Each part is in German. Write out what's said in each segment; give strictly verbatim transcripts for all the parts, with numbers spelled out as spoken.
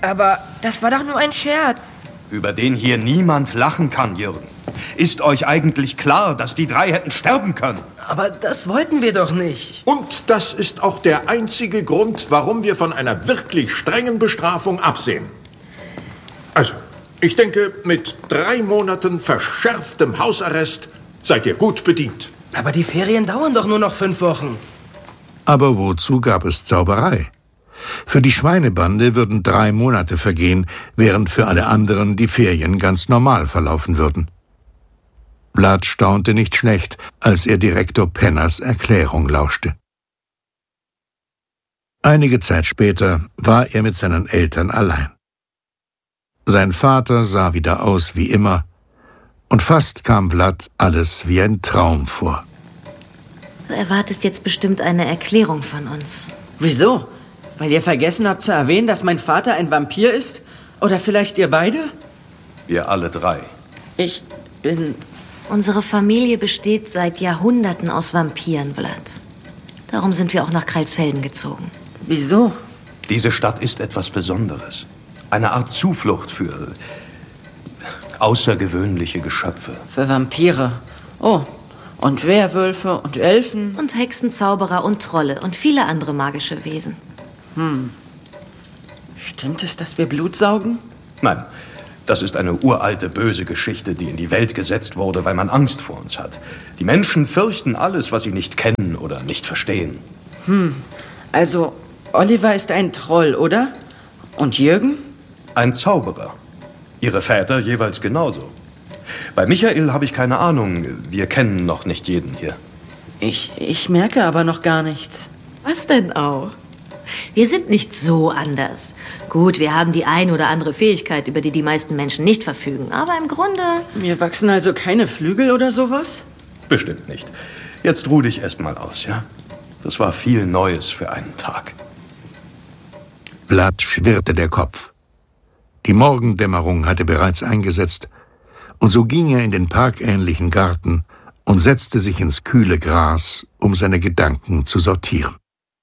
Aber das war doch nur ein Scherz. Über den hier niemand lachen kann, Jürgen. Ist euch eigentlich klar, dass die drei hätten sterben können? Aber das wollten wir doch nicht. Und das ist auch der einzige Grund, warum wir von einer wirklich strengen Bestrafung absehen. Also, ich denke, mit drei Monaten verschärftem Hausarrest seid ihr gut bedient. Aber die Ferien dauern doch nur noch fünf Wochen. Aber wozu gab es Zauberei? Für die Schweinebande würden drei Monate vergehen, während für alle anderen die Ferien ganz normal verlaufen würden. Vlad staunte nicht schlecht, als er Direktor Penners Erklärung lauschte. Einige Zeit später war er mit seinen Eltern allein. Sein Vater sah wieder aus wie immer, und fast kam Vlad alles wie ein Traum vor. Du erwartest jetzt bestimmt eine Erklärung von uns. Wieso? Weil ihr vergessen habt zu erwähnen, dass mein Vater ein Vampir ist? Oder vielleicht ihr beide? Wir alle drei. Ich bin... Unsere Familie besteht seit Jahrhunderten aus Vampiren, Vlad. Darum sind wir auch nach Kreilsfelden gezogen. Wieso? Diese Stadt ist etwas Besonderes. Eine Art Zuflucht für außergewöhnliche Geschöpfe. Für Vampire. Oh, und Werwölfe und Elfen. Und Hexen, Zauberer und Trolle und viele andere magische Wesen. Hm. Stimmt es, dass wir Blut saugen? Nein, das ist eine uralte, böse Geschichte, die in die Welt gesetzt wurde, weil man Angst vor uns hat. Die Menschen fürchten alles, was sie nicht kennen oder nicht verstehen. Hm, also Oliver ist ein Troll, oder? Und Jürgen? Ein Zauberer. Ihre Väter jeweils genauso. Bei Michael habe ich keine Ahnung. Wir kennen noch nicht jeden hier. Ich, ich merke aber noch gar nichts. Was denn auch? Wir sind nicht so anders. Gut, wir haben die ein oder andere Fähigkeit, über die die meisten Menschen nicht verfügen. Aber im Grunde... Mir wachsen also keine Flügel oder sowas? Bestimmt nicht. Jetzt ruh dich erst mal aus, ja? Das war viel Neues für einen Tag. Vlad schwirrte der Kopf. Die Morgendämmerung hatte bereits eingesetzt, und so ging er in den parkähnlichen Garten und setzte sich ins kühle Gras, um seine Gedanken zu sortieren.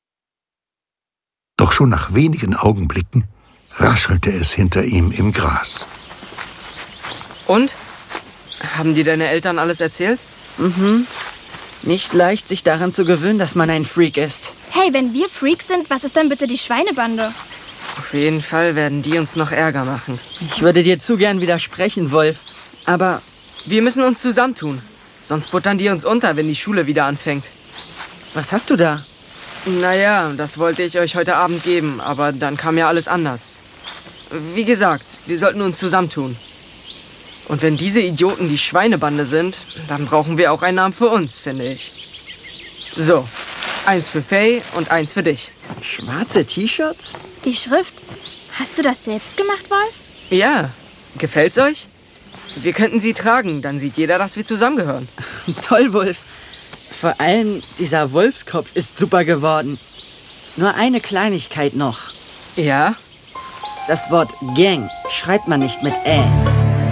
Doch schon nach wenigen Augenblicken raschelte es hinter ihm im Gras. Und? Haben dir deine Eltern alles erzählt? Mhm. Nicht leicht, sich daran zu gewöhnen, dass man ein Freak ist. Hey, wenn wir Freaks sind, was ist dann bitte die Schweinebande? Auf jeden Fall werden die uns noch Ärger machen. Ich würde dir zu gern widersprechen, Wolf. Aber... Wir müssen uns zusammentun. Sonst buttern die uns unter, wenn die Schule wieder anfängt. Was hast du da? Naja, das wollte ich euch heute Abend geben, aber dann kam ja alles anders. Wie gesagt, wir sollten uns zusammentun. Und wenn diese Idioten die Schweinebande sind, dann brauchen wir auch einen Namen für uns, finde ich. So, eins für Faye und eins für dich. Schwarze T-Shirts? Die Schrift. Hast du das selbst gemacht, Wolf? Ja. Gefällt's euch? Wir könnten sie tragen, dann sieht jeder, dass wir zusammengehören. Toll, Wolf. Vor allem dieser Wolfskopf ist super geworden. Nur eine Kleinigkeit noch. Ja? Das Wort Gang schreibt man nicht mit Ä.